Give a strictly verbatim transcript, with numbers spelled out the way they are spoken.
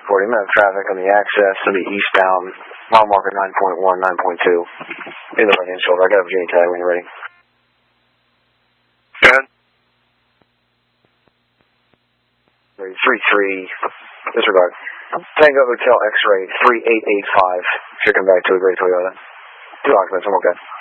forty minute traffic on the access to the eastbound mile marker nine point one, nine point two. In the right hand shoulder. I got a Virginia tag when you're ready. Good. three three, disregard. Tango Hotel X-ray three eight eight five. Should come back to a Gray Toyota. Two occupants, I'm okay.